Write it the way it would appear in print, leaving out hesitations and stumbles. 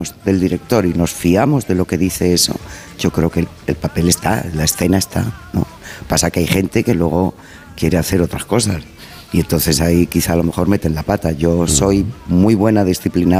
del director y nos fiamos de lo que dice eso, yo creo que el papel está, la escena está, ¿no? Pasa que hay gente que luego quiere hacer otras cosas y entonces ahí quizá a lo mejor meten la pata. Yo soy muy buena disciplinada